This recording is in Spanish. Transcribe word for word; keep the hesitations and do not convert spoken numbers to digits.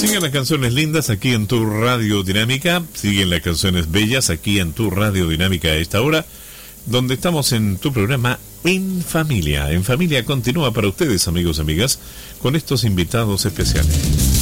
Siguen las canciones lindas aquí en tu Radio Dinámica, siguen las canciones bellas aquí en tu Radio Dinámica a esta hora, donde estamos en tu programa En Familia. En Familia continúa para ustedes, amigos y amigas, con estos invitados especiales.